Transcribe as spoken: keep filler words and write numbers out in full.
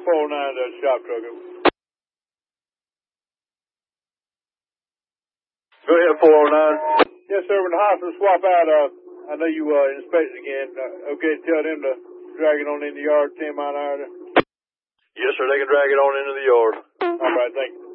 four oh nine to that shop truck. Go ahead, four oh nine. Yes, sir. When the hospital swap out, uh, I know you uh, inspect again. Uh, okay, tell them to drag it on in the yard, ten mile an hour. Yes, sir. They can drag it on into the yard. All right, thank you.